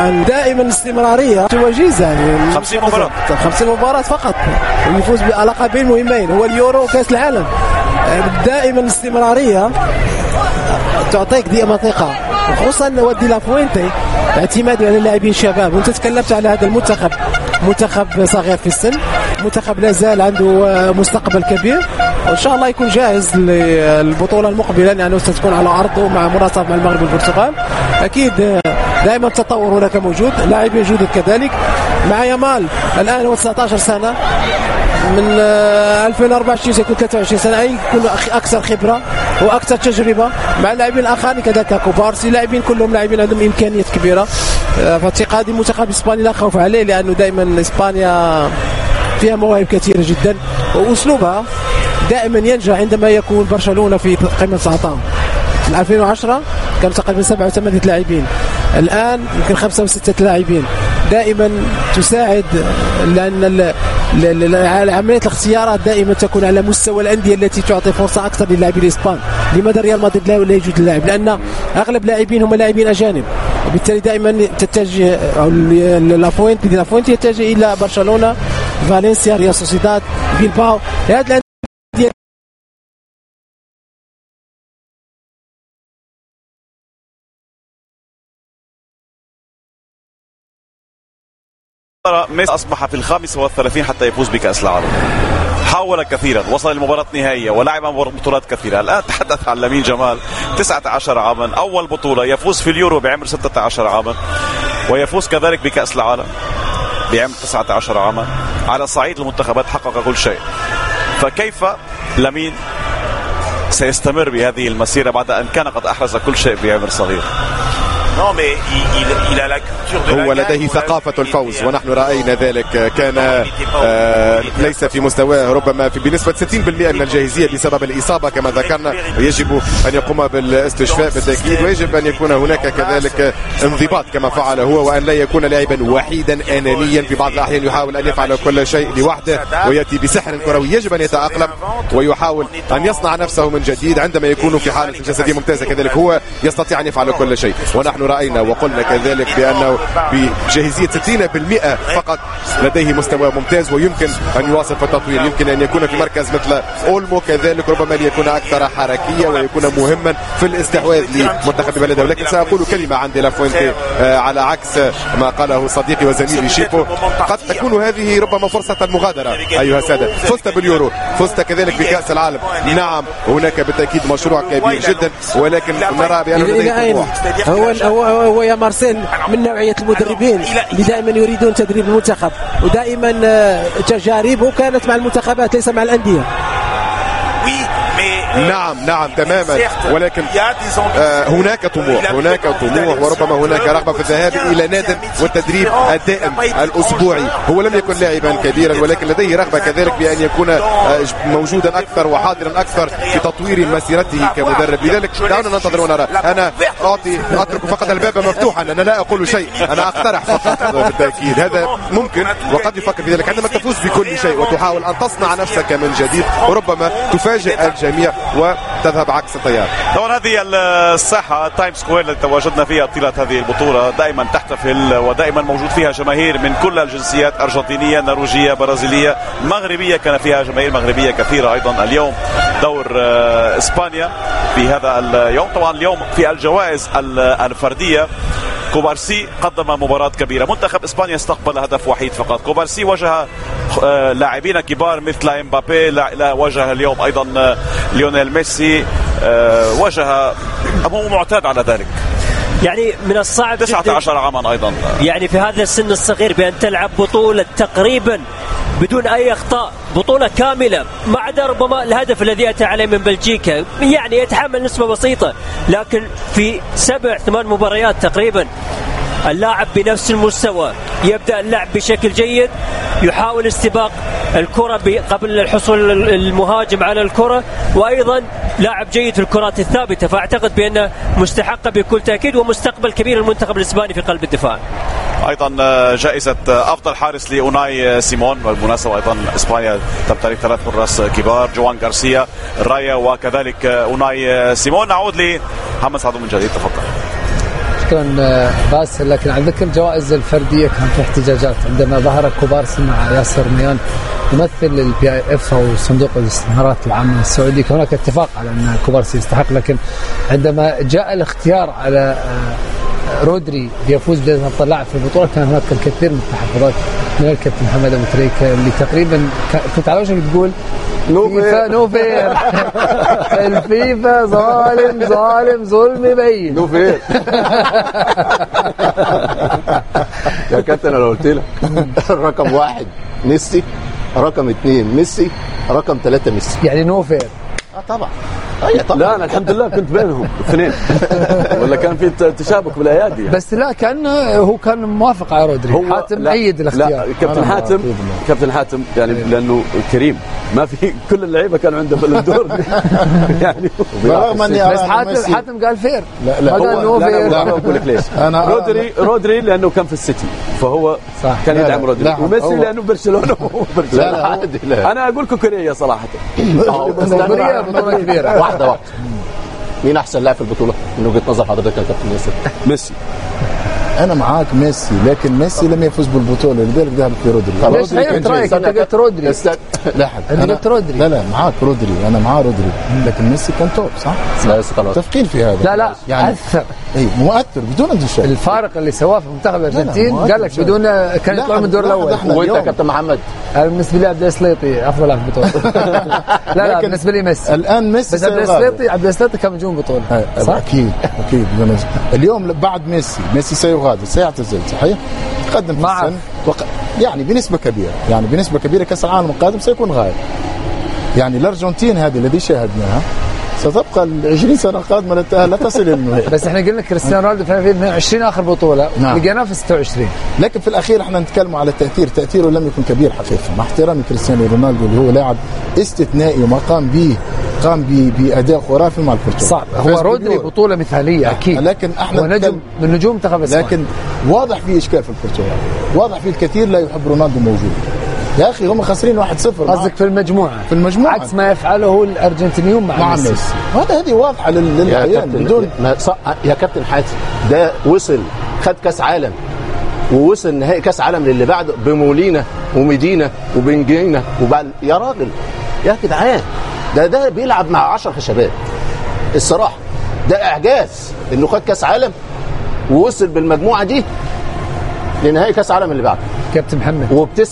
عن دائما الاستمرارية وجيزة، يعني 50 مباراة فقط ويفوز بلقبين مهمين، هو اليورو وكأس العالم. دائما الاستمرارية تعطيك دي ثقة، خصوصا ودي لافوينتي اعتماد على اللاعبين الشباب. وانت تكلمت على هذا المنتخب، منتخب صغير في السن، منتخب لا زال عنده مستقبل كبير، وان شاء الله يكون جاهز للبطوله المقبله لانه ستكون على ارضه مع مناصفه مع المغرب والبرتغال. اكيد دائما التطور هناك موجود، لاعبين جدد كذلك. مع يامال الان هو 19 سنه، من 2024 سيكون 23 سنه، اي يكون اكثر خبره واكثر تجربه. مع اللاعبين الاخرين كذلك كوبارسي، لاعبين كلهم لاعبين عندهم امكانيات كبيره. فاعتقادي منتخب اسبانيا لا خوف عليه، لانه دائما اسبانيا فيها مواهب كثيره جدا، واسلوبها دائما ينجح عندما يكون برشلونه في قمه ساعتها. في 2010 كانوا تقريبا 7 و8 لاعبين، الان يمكن 5 و6 لاعبين. دائما تساعد، لان عمليه الاختيارات دائما تكون على مستوى الانديه التي تعطي فرصه اكثر للاعبين الاسبان. لماذا ريال مدريد لا يوجد اللاعب؟ لان اغلب لاعبين هم لاعبين اجانب، وبالتالي دائما تتجه لافوينتي يتجه الى برشلونه، فالنسيا، ريال سوسيداد، بيلباو. هذه ميسي أصبح في 35 حتى يفوز بكأس العالم. حاول كثيرا، وصل لمباراة نهائية ولعب بطولات كثيرة. الآن تحدث عن لامين جمال 19 عاما، أول بطولة يفوز في اليورو بعمر 16 عاما، ويفوز كذلك بكأس العالم بعمر 19 عاما. على صعيد المنتخبات حقق كل شيء. فكيف لامين سيستمر بهذه المسيرة بعد أن كان قد أحرز كل شيء بعمر صغير؟ هو لديه ثقافة الفوز، ونحن رأينا ذلك. كان ليس في مستواه ربما بنسبة 60% من الجاهزية بسبب الإصابة كما ذكرنا. يجب أن يقوم بالاستشفاء بالتأكيد، ويجب أن يكون هناك كذلك انضباط كما فعل هو، وأن لا يكون لاعبا وحيدا أنانيا. في بعض الأحيان يحاول أن يفعل كل شيء لوحده ويأتي بسحر كروي. يجب أن يتأقلم ويحاول أن يصنع نفسه من جديد. عندما يكون في حالة جسدية ممتازة كذلك هو يستطيع أن يفعل كل شيء. ونحن رأينا وقلنا كذلك بأنه بجاهزية 60% فقط لديه مستوى ممتاز، ويمكن أن يواصل في التطوير. يمكن أن يكون في مركز مثل أولمو كذلك، ربما ليكون أكثر حركية ويكون مهما في الاستحواذ لمنتخب بلده. ولكن سأقول كلمة عن دي لافوينتي، على عكس ما قاله صديقي وزميلي شيبو، قد تكون هذه ربما فرصة المغادرة. أيها السادة، فزت باليورو، فزت كذلك بكأس العالم. نعم هناك بالتأكيد مشروع كبير جدا، ولكن نرى بأنه لديه طموح. هو يا مارسيل من نوعية المدربين اللي دائما يريدون تدريب المنتخب، ودائما تجاربه كانت مع المنتخبات ليس مع الأندية. نعم تماما، ولكن هناك طموح وربما هناك رغبة في الذهاب إلى نادي والتدريب الدائم الأسبوعي. هو لم يكن لاعبا كبيرا، ولكن لديه رغبة كذلك بأن يكون موجودا أكثر وحاضرا أكثر في تطوير مسيرته كمدرب. لذلك دعونا ننتظر ونرى. أنا أترك فقط الباب مفتوحا، أنا لا أقول شيء، أنا أقترح فقط بالتأكيد. هذا ممكن وقد يفكر في ذلك. عندما تفوز بكل شيء وتحاول أن تصنع نفسك من جديد، وربما تفاجئ الجميع وتذهب عكس التيار. طبعا هذه الساحة تايم سكوير التي تواجدنا فيها طيلة هذه البطولة دائما تحتفل، ودائما موجود فيها جماهير من كل الجنسيات، أرجنتينية، نرويجية، برازيلية، مغربية. كان فيها جماهير مغربية كثيرة أيضا. اليوم دور إسبانيا في هذا اليوم. طبعا اليوم في الجوائز الفردية كوبارسي قدم مباراة كبيرة. منتخب إسبانيا استقبل هدف وحيد فقط. كوبارسي واجه لاعبين كبار مثل امبابي، واجه اليوم أيضا ليونيل ميسي، واجه، هو معتاد على ذلك. يعني من الصعب 19 عاما أيضا، يعني في هذا السن الصغير بأن تلعب بطولة تقريبا بدون أي أخطاء، بطولة كاملة، ما عدا ربما الهدف الذي أتى عليه من بلجيكا، يعني يتحمل نسبة بسيطة. لكن في 7-8 مباريات تقريبا اللاعب بنفس المستوى، يبدأ اللعب بشكل جيد، يحاول استباق الكرة قبل الحصول المهاجم على الكرة، وأيضا لاعب جيد في الكرات الثابتة. فأعتقد بأنه مستحق بكل تأكيد، ومستقبل كبير المنتخب الإسباني في قلب الدفاع. ايضا جائزة افضل حارس لأوناي سيمون. بالمناسبة ايضا اسبانيا تمتلك 3 حراس كبار، جوان غارسيا، رايا، وكذلك أوناي سيمون. نعود لمحمد سعد من جديد، تفضل. شكرا باسل. لكن على ذكر الجوائز الفردية كان في احتجاجات عندما ظهر كوبارسي مع ياسر ميان ممثل للPIF أو صندوق الاستثمارات العامة السعودي. كان هناك اتفاق على أن كوبارسي يستحق، لكن عندما جاء الاختيار على رودري ليفوز بأفضل لاعب في البطولة كان هناك الكثير من التحفظات من الكابتن محمد أبو تريكة اللي تقريبا كنت على وجهك تقول فيفا نو فير الفيفا ظالم ظلم يبين نو فير. يا كابتن انا قلت لك رقم 1 ميسي، رقم 2 ميسي، رقم 3 ميسي، يعني نو فير. طبعا. لا انا الحمد لله كنت بينهم اثنين ولا كان في تشابك بالايادي يعني. بس لا كان هو كان موافق على رودري. حاتم أيد الاختيار. لا كابتن حاتم يعني لانه كريم ما في كل اللعيبه كانوا عنده بالدور يعني. بس حاتم قال فير. لا هو لا اقول لك ليش. انا رودري لانه كان في السيتي فهو صح. كان يدعم رودري، وميسي لانه برشلونه لا انا اقول كوكوريا صراحه. بطولة كبيرة. واحدة مين أحسن لاعب في البطولة من وجهة نظر حضرتك يا كابتن ياسر؟ ميسي. أنا معاك ميسي، لكن ميسي لم يفوز بالبطولة لذلك ذهب في رودري. ليش غيرت رأيك؟ أنت قلت رودري. أنا قلت رودري. لا معاك رودري، أنا معاه رودري، لكن ميسي كان توب صح؟ لا خلاص. تفكير في هذا. لا يعني أثر. مؤثر بدون انتشار. الفارق اللي سواه في منتخب الأرجنتين قال لك بدون كان يطلع من الدور الأول. وأنت كابتن محمد؟ بالنسبة لي عبد السليطي أفضل لاعب في البطولة. لا بالنسبة لي ميسي. الآن ميسي. بس عبد السليطي كان نجوم بطولة. أكيد. اليوم بعد ميسي سيغادر سيعتزل صحيح؟ تقدم في السن يعني بنسبة كبيرة كأس العالم القادم سيكون غايب. يعني الأرجنتين هذه الذي شاهدناها ستبقى 20 سنة قادمة لا تصل النهائي. بس احنا قلنا كريستيانو رونالدو في 20 آخر بطولة لقيناه في 26. لكن في الأخير احنا نتكلم على تأثيره لم يكن كبير حقيقة، مع احترامي كريستيانو رونالدو اللي هو لاعب استثنائي وما قام بأداء خرافي مع البرتغال. صعب. هو رودري بطولة مثالية أكيد، لكن احنا نجم من نجوم منتخب اسبانيا، لكن واضح في إشكال في البرتغال، واضح في الكثير لا يحب رونالدو موجود. يا أخي هم خاسرين 1-0. قصدك في المجموعة عكس ما يفعله الأرجنتينيون مع ميسي. هذه واضحة للعيان بدون يا كابتن حاتم. ده وصل خد كاس عالم ووصل نهائي كاس عالم للي بعده بمولينا وميدينا وبنجينا وبعد. يا راجل يا جدعان ده بيلعب مع 10 خشبات الصراحة. ده إعجاز إنه خد كاس عالم ووصل بالمجموعة دي لنهائي كاس عالم اللي بعده. كابتن محمد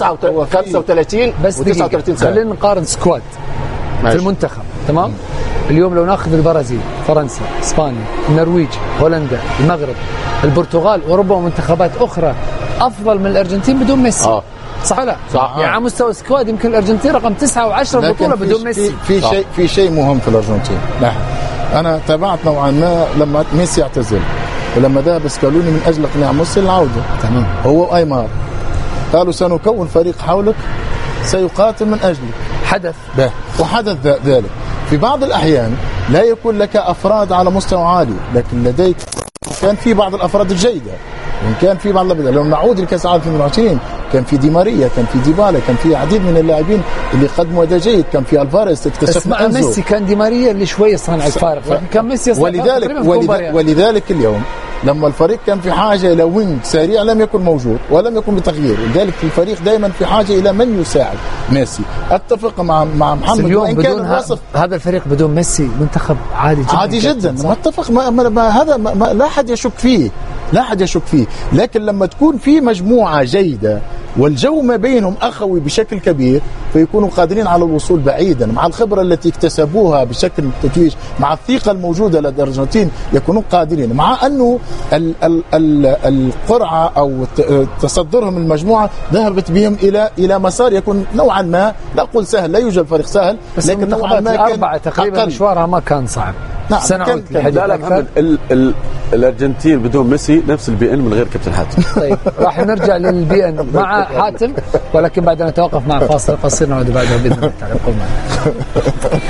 وب35 بس و39 سنة. خلينا نقارن سكواد في المنتخب. تمام. اليوم لو ناخذ البرازيل، فرنسا، اسبانيا، النرويج، هولندا، المغرب، البرتغال، وربما منتخبات اخرى افضل من الارجنتين بدون ميسي. صح ولا؟ صح. يعني على مستوى سكواد يمكن الارجنتين رقم 9 و10 بطولة بدون ميسي. في شيء مهم في الارجنتين. انا تابعت نوعا ما لما ميسي اعتزل ولما ذهب سكالوني من اجل اقناع ميسي العوده. تمام. هو ايمار قالوا سنكون فريق حولك سيقاتل من اجلك. حدث وحدث ذلك. في بعض الاحيان لا يكون لك افراد على مستوى عالي، لكن لديك كان في بعض الافراد الجيده، وان كان في بعض لو نعود لكاس العالم 2020 كان في دي ماريا، كان في ديبالا، كان في عديد من اللاعبين اللي قدموا اداء جيد، كان في الفاريز اكتشفنا انزو. ميسي كان دي ماريا اللي شويه صنع الفارق، لكن كان ميسي ولذلك لما الفريق كان في حاجه الى وينج سريع لم يكن موجود ولم يكن بتغيير، لذلك الفريق دائما في حاجه الى من يساعد ميسي. اتفق مع محمد وان كان الوصف هذا الفريق بدون ميسي منتخب عادي جدا ما اتفق هذا لا احد يشك فيه، لكن لما تكون في مجموعه جيده والجو ما بينهم أخوي بشكل كبير فيكونوا قادرين على الوصول بعيدا، مع الخبرة التي اكتسبوها بشكل التتويج، مع الثقة الموجودة لدى الأرجنتين يكونوا قادرين، مع أنه القرعة أو تصدرهم المجموعة ذهبت بهم إلى مسار يكون نوعا ما لا أقول سهل، لا يوجد فريق سهل، لكن نوعا ما كان أربعة تقريبا مشوارها ما كان صعب. لا محمد الأرجنتين بدون ميسي نفس البي ان من غير كابتن حاتم. طيب راح نرجع للبي ان مع حاتم، ولكن بعد أن نتوقف مع فاصل قصير نعود بعدها بإذن الله تعالى.